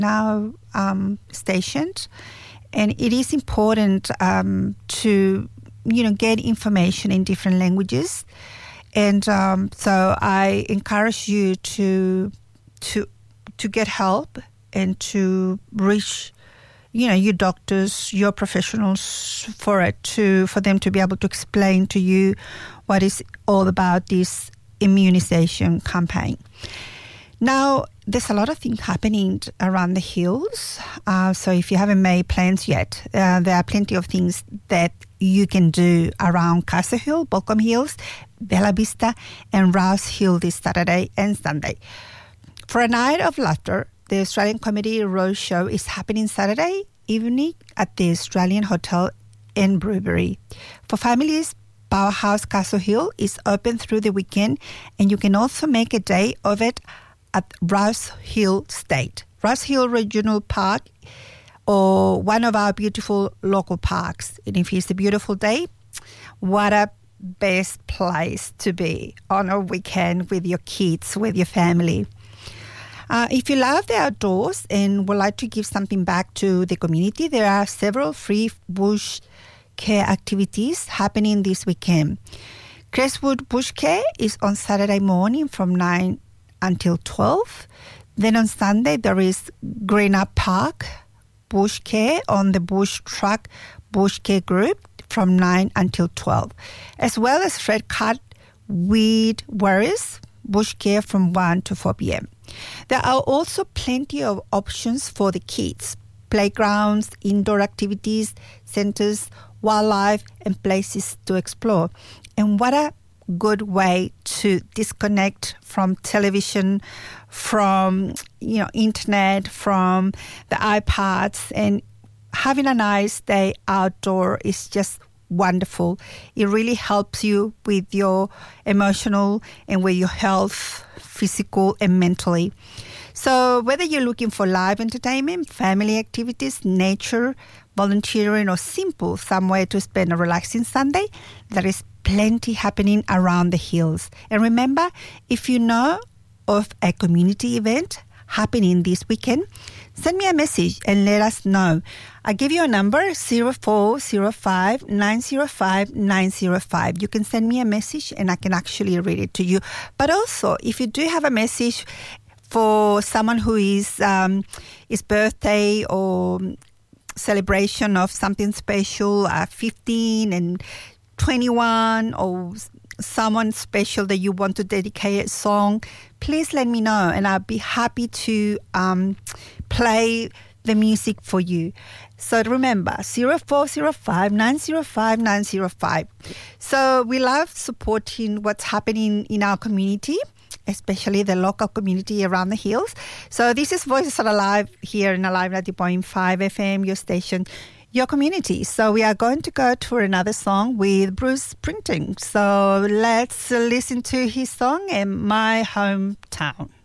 our stations, and it is important to get information in different languages, and so I encourage you to get help and to reach your doctors, your professionals for them to be able to explain to you what is all about this immunization campaign. Now, there's a lot of things happening around the hills. So if you haven't made plans yet, there are plenty of things that you can do around Castle Hill, Baulkham Hills, Bella Vista, and Rouse Hill this Saturday and Sunday. For a night of laughter, the Australian Comedy Roadshow is happening Saturday evening at the Australian Hotel and Brewery. For families, Powerhouse Castle Hill is open through the weekend, and you can also make a day of it at Rouse Hill State, Rouse Hill Regional Park, or one of our beautiful local parks. And if it's a beautiful day, what a best place to be on a weekend with your kids, with your family. If you love the outdoors and would like to give something back to the community, there are several free bush care activities happening this weekend. Crestwood Bush Care is on Saturday morning from 9 until 12. Then on Sunday, there is Green Up Park Bush Care on the Bush Truck Bush Care Group from 9 until 12, as well as Fred Cut Weed Warriors Bush Care from 1 to 4 p.m. There are also plenty of options for the kids: playgrounds, indoor activities, centers, wildlife, and places to explore. And what a good way to disconnect from television, from internet, from the iPads, and having a nice day outdoor is just wonderful. It really helps you with your emotional and with your health, physical and mentally. So whether you're looking for live entertainment, family activities, nature, volunteering, or simple somewhere to spend a relaxing Sunday, there is plenty happening around the hills. And remember, if you know of a community event happening this weekend, send me a message and let us know. I'll give you a number, 0405 905 905. You can send me a message and I can actually read it to you. But also, if you do have a message for someone who is his birthday or celebration of something special, 15 and 21, or someone special that you want to dedicate a song, please let me know and I'll be happy to play the music for you. So remember, 0405 905 905. So we love supporting what's happening in our community, especially the local community around the hills. So this is Voices Are Alive here in Alive 90.5 FM, your station, your community. So we are going to go to another song with Bruce Springsteen. So let's listen to his song in My Hometown.